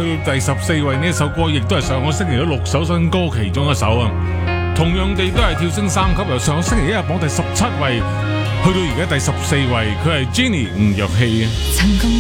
去到第14位呢一首歌，亦都係上個星期嘅6首新歌其中一首啊。同樣地都係跳升3級，由上個星期一日榜第17位，去到而家第14位，佢係 Jennie 吳若希啊。